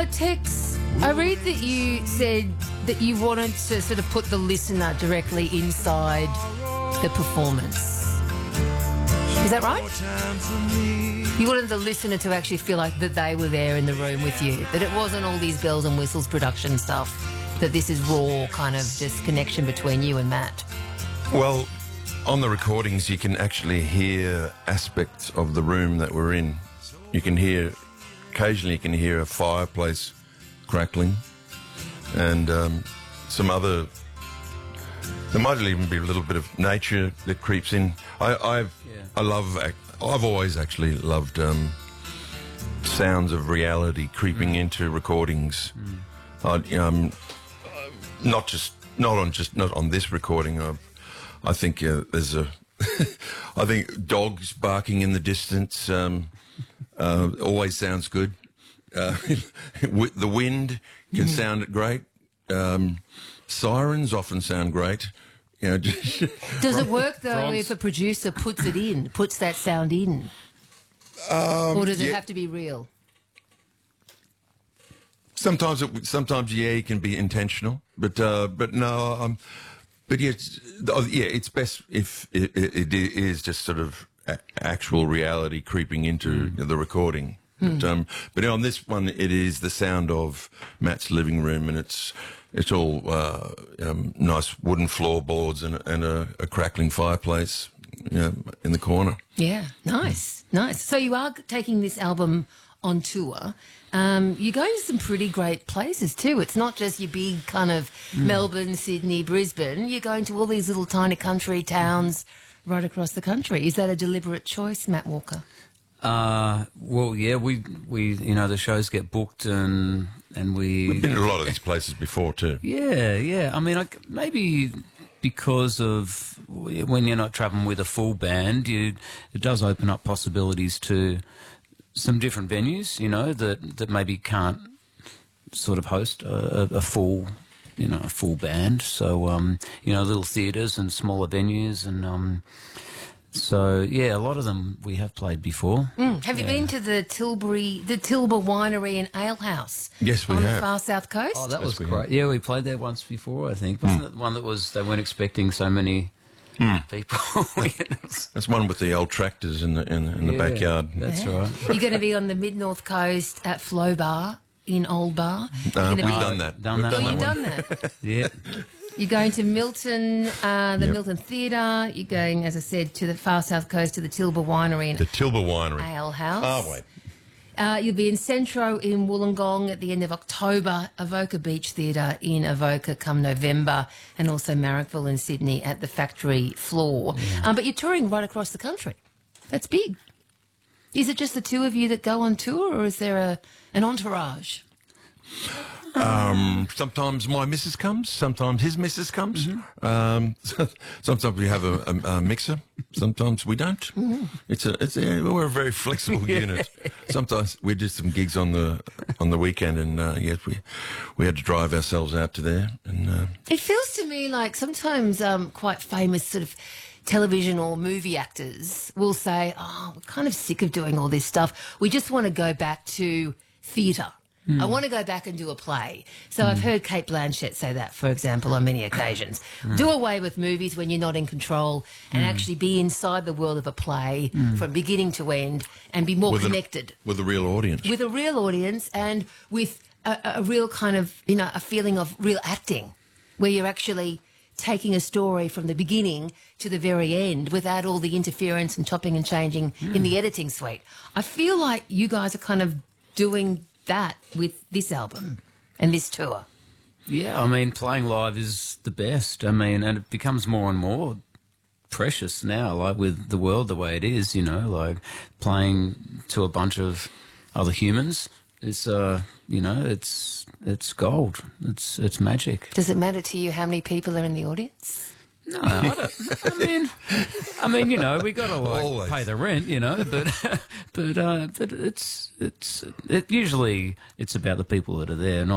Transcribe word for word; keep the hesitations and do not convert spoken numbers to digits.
Tex, I read that you said that you wanted to sort of put the listener directly inside the performance. Is that right? You wanted the listener to actually feel like that they were there in the room with you, that it wasn't all these bells and whistles production stuff, that this is raw kind of just connection between you and Matt. Well, on the recordings, you can actually hear aspects of the room that we're in. You can hear, occasionally you can hear a fireplace crackling and um, some other, there might even be a little bit of nature that creeps in. I, I've, yeah. I love, I've always actually loved um, sounds of reality creeping mm. into recordings. Mm. I, um, not just, not on just, not on this recording. I, I think uh, there's a, I think dogs barking in the distance um, uh, always sounds good. Uh, the wind can mm. sound great. Um, sirens often sound great. You know, does it work though Frogs. if a producer puts it in, puts that sound in, um, or does it yeah. have to be real? Sometimes, it, sometimes yeah, it can be intentional, but uh, but no, um, but yeah, it's, yeah, it's best if it, it, it is just sort of a- actual reality creeping into mm. the recording. But, um, but on this one, it is the sound of Matt's living room, and it's it's all uh, um, nice wooden floorboards and, and a, a crackling fireplace, you know, in the corner. Yeah, nice, nice. So you are taking this album on tour. Um, you're going to some pretty great places too. It's not just your big kind of mm. Melbourne, Sydney, Brisbane. You're going to all these little tiny country towns right across the country. Is that a deliberate choice, Matt Walker? Uh, well, yeah, we, we, you know, the shows get booked and, and we... We've been to a lot of these places before too. Yeah, yeah. I mean, I, maybe because of when you're not travelling with a full band, you, it does open up possibilities to some different venues, you know, that, that maybe can't sort of host a, a full, you know, a full band. So, um, you know, little theatres and smaller venues and, um... So, yeah, a lot of them we have played before. Mm. Have you yeah. been to the Tilbury, the Tilba Winery and Ale House? Yes, we on have. On the far south coast? Oh, that yes, was great. Have. Yeah, we played there once before, I think. Wasn't mm. it one that was, they weren't expecting so many mm. people? That's one with the old tractors in the, in, in the yeah, backyard. That's yeah. right. You're going to be on the mid-north coast at Flow Bar in Old Bar. Uh, we've be... done that. Done we've that. Oh, done you've that done that? Yeah. You're going to Milton, uh, the yep. Milton Theatre. You're going, as I said, to the far south coast to the Tilba Winery and the Tilba Winery Ale House. Oh, wait. Uh, you'll be in Centro in Wollongong at the end of October, Avoca Beach Theatre in Avoca come November, and also Marrickville in Sydney at the Factory Floor. Yeah. Um, but you're touring right across the country. That's big. Is it just the two of you that go on tour, or is there a an entourage? Um, sometimes my missus comes, sometimes his missus comes. Mm-hmm. Um, sometimes we have a, a, a mixer, sometimes we don't. Mm-hmm. It's a, it's a, we're a very flexible unit. Sometimes we did some gigs on the on the weekend, and uh, yes, we we had to drive ourselves out to there. And uh, it feels to me like sometimes um, quite famous sort of television or movie actors will say, "Oh, we're kind of sick of doing all this stuff. We just want to go back to theatre." Mm. I want to go back and do a play. So mm. I've heard Kate Blanchett say that, for example, on many occasions. Mm. Do away with movies when you're not in control and mm. actually be inside the world of a play mm. from beginning to end and be more with connected. A, with a real audience. With a real audience and with a, a real kind of, you know, a feeling of real acting where you're actually taking a story from the beginning to the very end without all the interference and chopping and changing mm. in the editing suite. I feel like you guys are kind of doing that with this album and this tour. Yeah, I mean, playing live is the best. I mean, and it becomes more and more precious now, like with the world the way it is, you know, like playing to a bunch of other humans. It's, uh, you know, it's it's gold. It's it's magic. Does it matter to you how many people are in the audience? No, I don't. I mean, I mean, you know, we got to like Always. pay the rent, you know, but but uh, but it's it's it usually it's about the people that are there, not